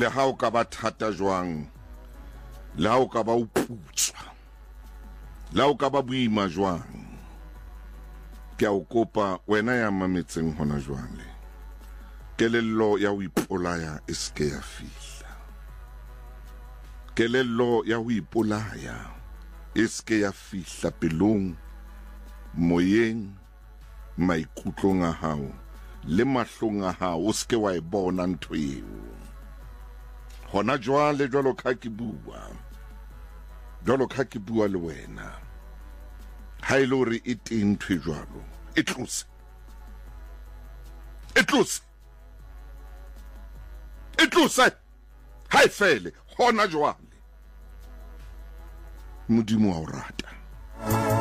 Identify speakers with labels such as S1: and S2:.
S1: le ha o ka ba thata jwang, le ha o ka ba uputswa, le ha o ka ba boima jwang, ke a o kopa wena ya mametseng hona jwale, kelello ya ho ipolaya e ske ya fihla. Kelello ya ho ipolaya e ske ya fihla pelong, moyeng, maikutlong a hao le mahlong a hao, o ske wa e bona ntho eo. Hona jwale jwalo ka ke bua le wena, ha ile hore e teng ntho e jwalo, e tlose, ha e fele hona jwale. Modimo wa o rata.